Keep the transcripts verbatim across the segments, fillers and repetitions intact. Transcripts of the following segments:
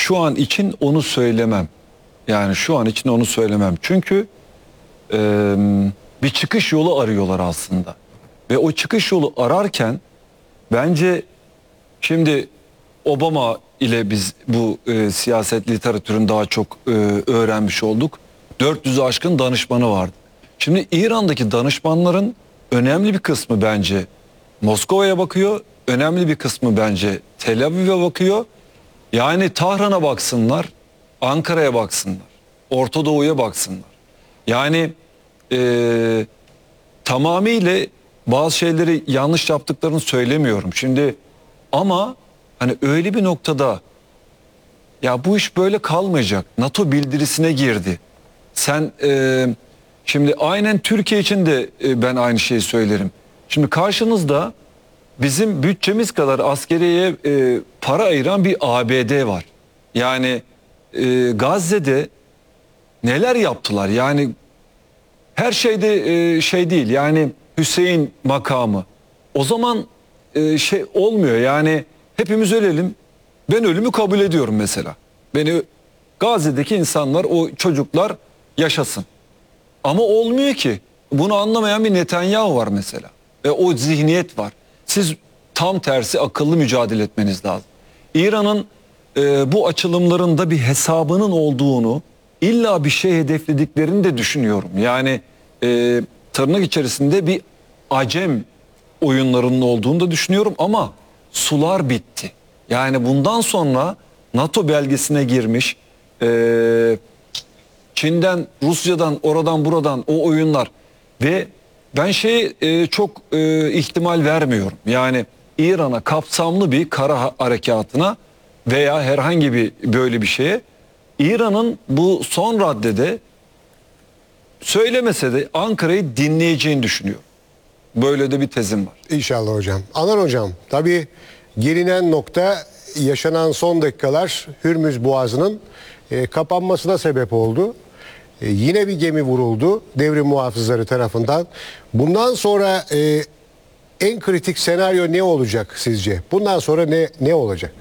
şu an için onu söylemem. Yani şu an için onu söylemem. Çünkü e, bir çıkış yolu arıyorlar aslında. Ve o çıkış yolu ararken bence şimdi Obama ile biz bu e, siyaset literatürünü daha çok e, öğrenmiş olduk. dört yüzü aşkın danışmanı vardı. Şimdi İran'daki danışmanların önemli bir kısmı bence Moskova'ya bakıyor. Önemli bir kısmı bence Tel Aviv'e bakıyor. Yani Tahran'a baksınlar, Ankara'ya baksınlar, Orta Doğu'ya baksınlar. Yani e, tamamıyla bazı şeyleri yanlış yaptıklarını söylemiyorum. Şimdi ama hani öyle bir noktada ya bu iş böyle kalmayacak. NATO bildirisine girdi. Sen e, şimdi aynen Türkiye için de e, ben aynı şeyi söylerim. Şimdi karşınızda bizim bütçemiz kadar askeriye e, para ayıran bir A B D var. Yani e, Gazze'de neler yaptılar? Yani her şeyde e, şey değil. Yani Hüseyin makamı. O zaman e, şey olmuyor. Yani hepimiz ölelim. Ben ölümü kabul ediyorum mesela. Beni Gazze'deki insanlar, o çocuklar yaşasın. Ama olmuyor ki. Bunu anlamayan bir Netanyahu var mesela. Ve o zihniyet var. Siz tam tersi akıllı mücadele etmeniz lazım. İran'ın e, bu açılımlarında bir hesabının olduğunu, illa bir şey hedeflediklerini de düşünüyorum. Yani e, tırnak içerisinde bir acem oyunlarının olduğunu da düşünüyorum ama sular bitti. Yani bundan sonra NATO belgesine girmiş, e, Çin'den, Rusya'dan, oradan buradan o oyunlar ve ben şey e, çok e, ihtimal vermiyorum. Yani İran'a kapsamlı bir kara harekatına veya herhangi bir böyle bir şeye İran'ın bu son raddede söylemese de Ankara'yı dinleyeceğini düşünüyorum. Böyle de bir tezim var. İnşallah hocam. Anan hocam, tabii gelinen nokta yaşanan son dakikalar Hürmüz Boğazı'nın e, kapanmasına sebep oldu. E, yine bir gemi vuruldu devrim muhafızları tarafından. Bundan sonra e, en kritik senaryo ne olacak sizce? Bundan sonra ne ne olacak?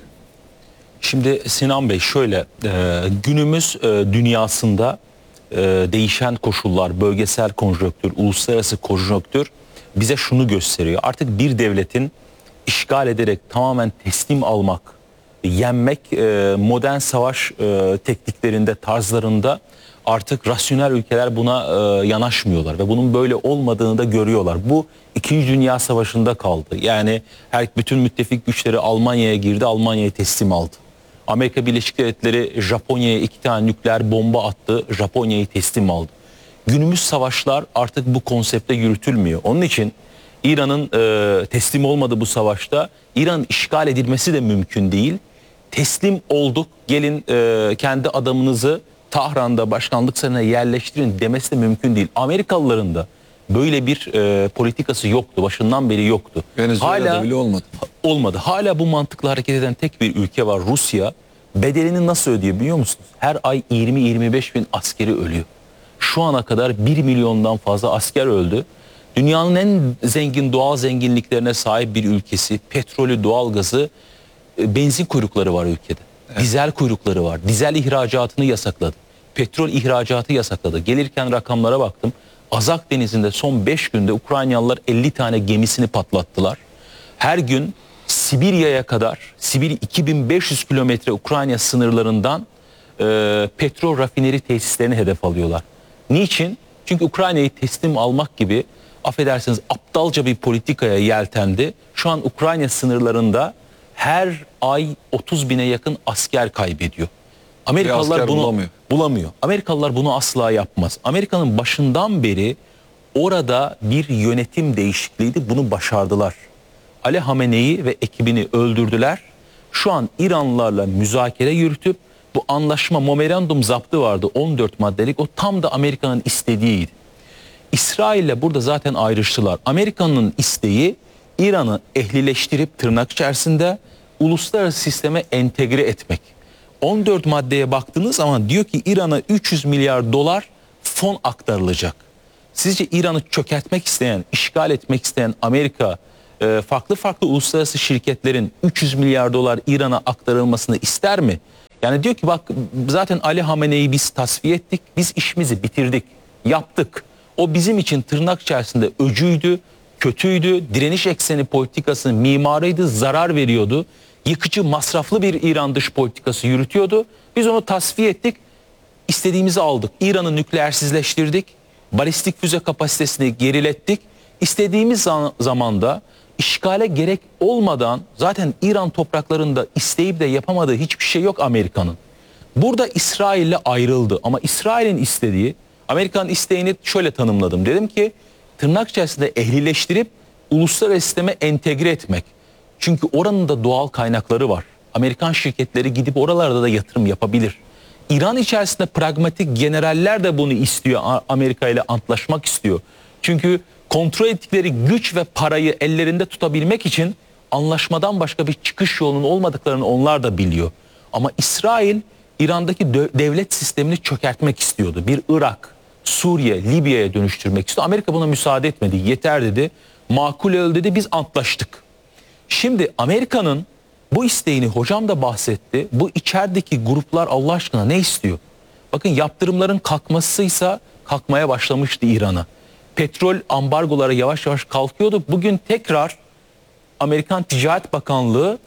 Şimdi Sinan Bey şöyle, e, günümüz e, dünyasında e, değişen koşullar, bölgesel konjonktür, uluslararası konjonktür bize şunu gösteriyor. Artık bir devletin işgal ederek tamamen teslim almak, yenmek e, modern savaş e, tekniklerinde, tarzlarında artık rasyonel ülkeler buna e, yanaşmıyorlar ve bunun böyle olmadığını da görüyorlar. Bu İkinci Dünya Savaşı'nda kaldı. Yani her bütün müttefik güçleri Almanya'ya girdi, Almanya'yı teslim aldı. Amerika Birleşik Devletleri Japonya'ya iki tane nükleer bomba attı, Japonya'yı teslim aldı. Günümüz savaşlar artık bu konsepte yürütülmüyor. Onun için İran'ın e, teslim olmadığı bu savaşta İran'ın işgal edilmesi de mümkün değil. Teslim olduk, gelin e, kendi adamınızı Tahran'da başkanlık sarayına yerleştirin demesi de mümkün değil. Amerikalıların da böyle bir e, politikası yoktu, başından beri yoktu. Venezuela'da Hala bile olmadı. Olmadı. Hala bu mantıkla hareket eden tek bir ülke var, Rusya. Bedelini nasıl ödüyor biliyor musunuz? Her ay yirmi yirmi beş bin askeri ölüyor. Şu ana kadar bir milyondan fazla asker öldü. Dünyanın en zengin doğal zenginliklerine sahip bir ülkesi, petrolü, doğalgazı, benzin kuyrukları var ülkede. Evet. Dizel kuyrukları var. Dizel ihracatını yasakladı. Petrol ihracatı yasakladı. Gelirken rakamlara baktım. Azak Denizi'nde son beş günde Ukraynalılar elli tane gemisini patlattılar. Her gün Sibirya'ya kadar, Sibirya iki bin beş yüz kilometre Ukrayna sınırlarından e, petrol rafineri tesislerini hedef alıyorlar. Niçin? Çünkü Ukrayna'yı teslim almak gibi, affedersiniz, aptalca bir politikaya yeltendi. Şu an Ukrayna sınırlarında her ay otuz bine yakın asker kaybediyor. Amerikalılar bunu bulamıyor. bulamıyor. Amerikalılar bunu asla yapmaz. Amerika'nın başından beri orada bir yönetim değişikliğiydi. Bunu başardılar. Ali Hamene'yi ve ekibini öldürdüler. Şu an İranlılarla müzakere yürütüp bu anlaşma, memorandum zaptı vardı on dört maddelik. O tam da Amerika'nın istediğiydi. İsrail'le burada zaten ayrıştılar. Amerika'nın isteği İran'ı ehlileştirip tırnak içerisinde uluslararası sisteme entegre etmek. on dört maddeye baktığınız zaman diyor ki İran'a üç yüz milyar dolar fon aktarılacak. Sizce İran'ı çökertmek isteyen, işgal etmek isteyen Amerika farklı farklı uluslararası şirketlerin üç yüz milyar dolar İran'a aktarılmasını ister mi? Yani diyor ki bak zaten Ali Hamene'yi biz tasfiye ettik, biz işimizi bitirdik, yaptık. O bizim için tırnak içerisinde öcüydü, kötüydü, direniş ekseni politikasının mimarıydı, zarar veriyordu. Yıkıcı, masraflı bir İran dış politikası yürütüyordu. Biz onu tasfiye ettik, istediğimizi aldık. İran'ı nükleersizleştirdik, balistik füze kapasitesini gerilettik. İstediğimiz zam- zamanda işgale gerek olmadan zaten İran topraklarında isteyip de yapamadığı hiçbir şey yok Amerika'nın. Burada İsrail'le ayrıldı ama İsrail'in istediği, Amerika'nın isteğini şöyle tanımladım. Dedim ki tırnak içerisinde ehlileştirip uluslararası sisteme entegre etmek. Çünkü oranın da doğal kaynakları var. Amerikan şirketleri gidip oralarda da yatırım yapabilir. İran içerisinde pragmatik generaller de bunu istiyor. Amerika ile antlaşmak istiyor. Çünkü kontrol ettikleri güç ve parayı ellerinde tutabilmek için anlaşmadan başka bir çıkış yolunun olmadıklarını onlar da biliyor. Ama İsrail İran'daki devlet sistemini çökertmek istiyordu. Bir Irak, Suriye, Libya'ya dönüştürmek istiyor. Amerika buna müsaade etmedi. Yeter dedi. Makul öl dedi. Biz antlaştık. Şimdi Amerika'nın bu isteğini hocam da bahsetti. Bu içerideki gruplar Allah aşkına ne istiyor? Bakın yaptırımların kalkmasıysa kalkmaya başlamıştı İran'a. Petrol ambargoları yavaş yavaş kalkıyordu. Bugün tekrar Amerikan Ticaret Bakanlığı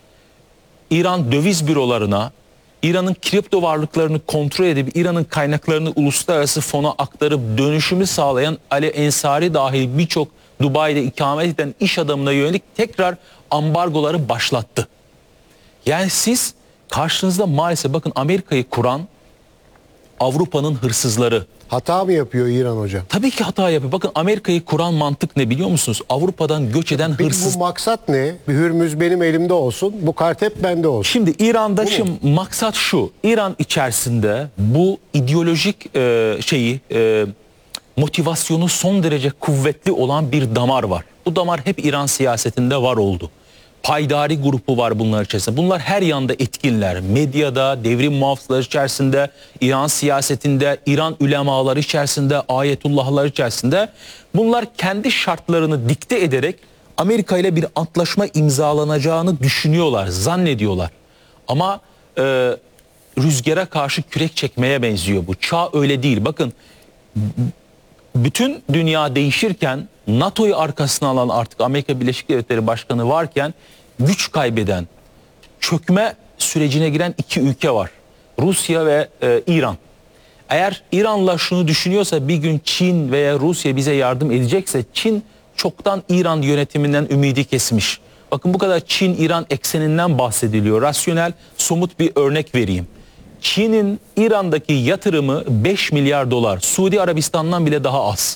İran döviz bürolarına, İran'ın kripto varlıklarını kontrol edip İran'ın kaynaklarını uluslararası fona aktarıp dönüşümü sağlayan Ali Ensari dahil birçok Dubai'de ikamet eden iş adamına yönelik tekrar ambargoları başlattı. Yani siz karşınızda maalesef bakın Amerika'yı kuran Avrupa'nın hırsızları. Hata mı yapıyor İran hocam? Tabii ki hata yapıyor. Bakın Amerika'yı kuran mantık ne biliyor musunuz? Avrupa'dan göç eden Peki hırsız. bu maksat ne? Bir Hürmüz benim elimde olsun, bu kart hep bende olsun. Şimdi İran'da şimdi maksat şu. İran içerisinde bu ideolojik e, şeyi e, motivasyonu son derece kuvvetli olan bir damar var. Bu damar hep İran siyasetinde var oldu. Paydari grubu var bunlar içerisinde. Bunlar her yanda etkinler. Medyada, devrim muhafızları içerisinde, İran siyasetinde, İran ulemaları içerisinde, ayetullahlar içerisinde. Bunlar kendi şartlarını dikte ederek Amerika ile bir antlaşma imzalanacağını düşünüyorlar, zannediyorlar. Ama e, rüzgara karşı kürek çekmeye benziyor bu. Çağ öyle değil. Bakın bütün dünya değişirken NATO'yu arkasına alan artık Amerika Birleşik Devletleri Başkanı varken güç kaybeden, çökme sürecine giren iki ülke var. Rusya ve e, İran. Eğer İran'la şunu düşünüyorsa bir gün Çin veya Rusya bize yardım edecekse Çin çoktan İran yönetiminden ümidi kesmiş. Bakın bu kadar Çin-İran ekseninden bahsediliyor. Rasyonel, somut bir örnek vereyim. Çin'in İran'daki yatırımı beş milyar dolar. Suudi Arabistan'dan bile daha az.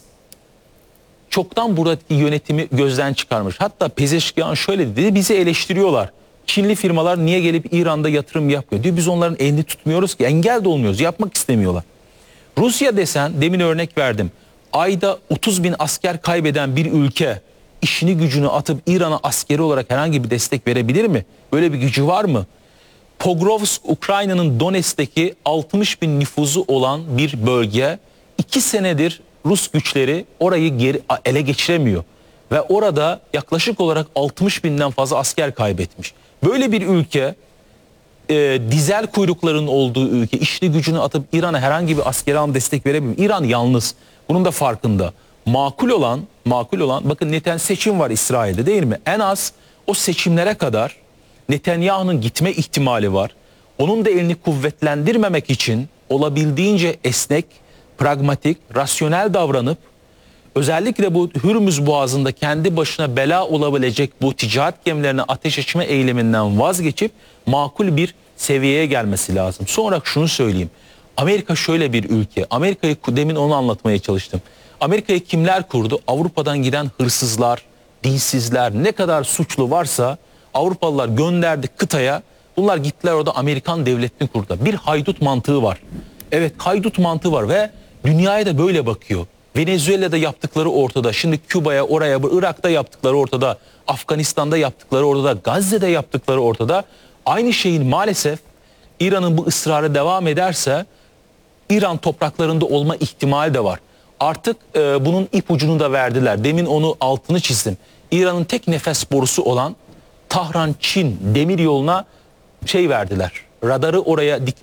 Çoktan buradaki yönetimi gözden çıkarmış. Hatta Pezeşkiyan şöyle dedi, bizi eleştiriyorlar. Çinli firmalar niye gelip İran'da yatırım yapmıyor diyor. Biz onların elini tutmuyoruz ki, engel de olmuyoruz, yapmak istemiyorlar. Rusya desen, demin örnek verdim. Ayda otuz bin asker kaybeden bir ülke işini gücünü atıp İran'a askeri olarak herhangi bir destek verebilir mi? Böyle bir gücü var mı? Pokrovsk, Ukrayna'nın Donetsk'teki altmış bin nüfuzu olan bir bölge, iki senedir Rus güçleri orayı geri, ele geçiremiyor. Ve orada yaklaşık olarak altmış binden fazla asker kaybetmiş. Böyle bir ülke, e, dizel kuyrukların olduğu ülke, işini gücünü atıp İran'a herhangi bir askeri an destek veremiyor. İran yalnız. Bunun da farkında. Makul olan, makul olan, bakın neten seçim var İsrail'de değil mi? En az o seçimlere kadar Netanyahu'nun gitme ihtimali var. Onun da elini kuvvetlendirmemek için olabildiğince esnek, pragmatik, rasyonel davranıp özellikle bu Hürmüz Boğazı'nda kendi başına bela olabilecek bu ticaret gemilerine ateş açma eyleminden vazgeçip makul bir seviyeye gelmesi lazım. Sonra şunu söyleyeyim. Amerika şöyle bir ülke. Amerika'yı demin onu anlatmaya çalıştım. Amerika'yı kimler kurdu? Avrupa'dan giden hırsızlar, dinsizler, ne kadar suçlu varsa Avrupalılar gönderdi kıtaya. Bunlar gittiler orada Amerikan devletini kurdu. Bir haydut mantığı var. Evet, haydut mantığı var ve dünyaya da böyle bakıyor. Venezuela'da yaptıkları ortada. Şimdi Küba'ya, oraya, Irak'ta yaptıkları ortada. Afganistan'da yaptıkları ortada. Gazze'de yaptıkları ortada. Aynı şeyin maalesef İran'ın bu ısrarı devam ederse İran topraklarında olma ihtimali de var. Artık e, bunun ipucunu da verdiler. Demin onu altını çizdim. İran'ın tek nefes borusu olan Tahran-Çin demir yoluna şey verdiler. Radarı oraya dik